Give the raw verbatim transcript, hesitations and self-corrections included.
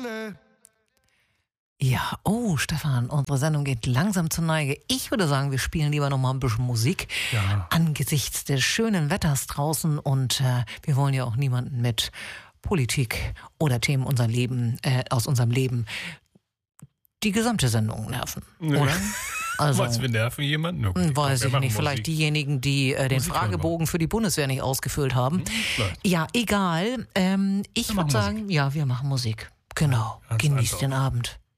Ja, oh Stefan, unsere Sendung geht langsam zur Neige. Ich würde sagen, wir spielen lieber noch mal ein bisschen Musik Ja. angesichts des schönen Wetters draußen und äh, wir wollen ja auch niemanden mit Politik oder Themen unser Leben, äh, aus unserem Leben die gesamte Sendung nerven, Nee. oder? Also, Meinst du, wir nerven jemanden? Okay, Hm, Weiß wir ich machen nicht. Vielleicht Musik. diejenigen, die äh, den Musik hören wir. Fragebogen für die Bundeswehr nicht ausgefüllt haben. Hm, vielleicht. Ja, egal. Ähm, ich Wir würde machen sagen, ja, wir machen Musik. Genau. Ganz Genießt einfach. den Abend.